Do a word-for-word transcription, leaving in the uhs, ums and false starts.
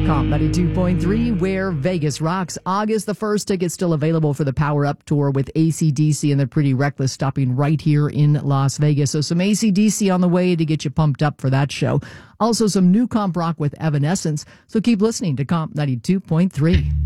Comp ninety-two point three, where Vegas rocks. August the first, tickets still available for the Power Up Tour with A C D C and the Pretty Reckless stopping right here in Las Vegas. So some A C D C on the way to get you pumped up for that show. Also some new comp rock with Evanescence. So keep listening to Comp ninety-two point three.